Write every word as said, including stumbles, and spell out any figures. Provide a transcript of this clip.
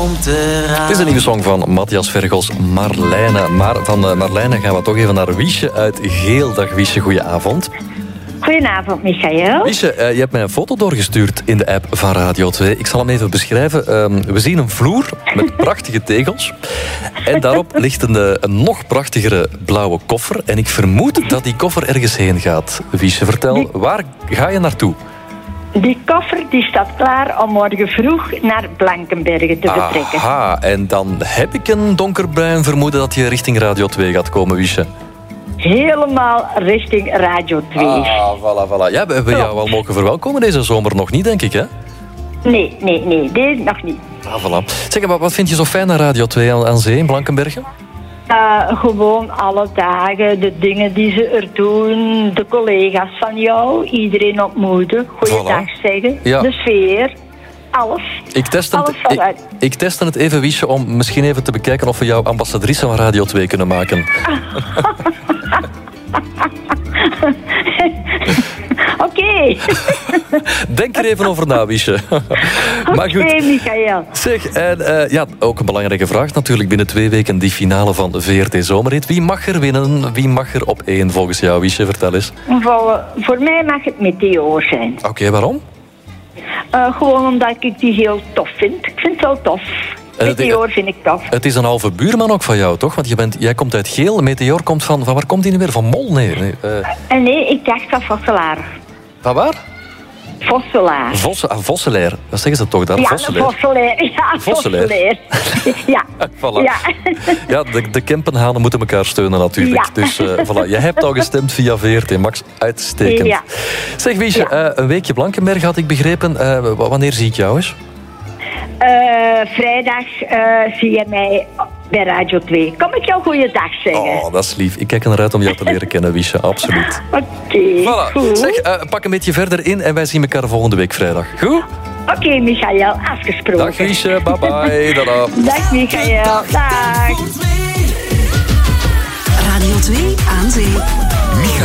komt eraan. Het is een nieuwe song van Matthias Vergos, Marlijne. Maar van uh, Marlijne gaan we toch even naar Wiesje uit Geel. Dag Wiesje, goedenavond. Goedenavond, Michael. Wiesje, uh, je hebt mij een foto doorgestuurd in de app van Radio twee. Ik zal hem even beschrijven. Um, we zien een vloer met prachtige tegels. En daarop ligt een, uh, een nog prachtigere blauwe koffer. En ik vermoed dat die koffer ergens heen gaat. Wiesje, vertel, die... waar ga je naartoe? Die koffer die staat klaar om morgen vroeg naar Blankenberge te vertrekken. Aha, en dan heb ik een donkerbruin vermoeden dat je richting Radio twee gaat komen, Wiesje. Helemaal richting Radio twee. Ah, voilà, voilà. Ja, we hebben jou wel mogen verwelkomen deze zomer nog niet, denk ik, hè? Nee, nee, nee, deze nog niet. Ah, voilà. Zeg, wat vind je zo fijn aan Radio twee aan, aan zee in Blankenberge? Uh, gewoon alle dagen, de dingen die ze er doen, de collega's van jou, iedereen ontmoeten, goeiedag voilà. zeggen, ja. de sfeer, alles. Ik testte, alles het, ik, ik testte het even, Wiesje, om misschien even te bekijken of we jou ambassadrice van Radio twee kunnen maken. Oké. Okay. Denk er even over na, Wiesje. Maar goed. Oké, Michael. Zeg, en uh, ja, ook een belangrijke vraag natuurlijk. Binnen twee weken die finale van de V R T Zomerhit. Wie mag er winnen? Wie mag er op één volgens jou, Wiesje? Vertel eens. Voor, voor mij mag het Meteor zijn. Oké, okay, waarom? Uh, gewoon omdat ik die heel tof vind. Ik vind het wel tof. Meteor vind ik tof. Het is een halve buurman ook van jou, toch? Want je bent, jij komt uit Geel. Meteor komt van... Van waar komt die nu weer? Van Mol? Nee. Nee, uh... nee ik dacht van Vosselaar. Van waar? Vosselaar. Vos, ah, Vosselaar. Wat zeggen ze toch daar? Ja, Vosselaar. Vosselaar. Ja, Vosselaar. Ja. Voilà. Ja, ja de, de Kempenhanen moeten elkaar steunen natuurlijk. Ja. Dus uh, voilà. Je hebt al gestemd via V R T Max. Uitstekend. Ja. Zeg Wiesje, ja. uh, een weekje Blankenberge had ik begrepen. Uh, wanneer zie ik jou eens? Uh, vrijdag uh, zie je mij bij Radio twee. Kom ik jou goeiedag zeggen? Oh, dat is lief. Ik kijk er naar uit om jou te leren kennen, Wiesje. Absoluut. Oké, okay, voilà. goed. Zeg, uh, pak een beetje verder in en wij zien elkaar volgende week vrijdag. Goed? Oké, okay, Michael. Afgesproken. Dag, Wiesje. Bye bye. Dada. Dag, Michael. Dag. Radio twee aan zee. Michael.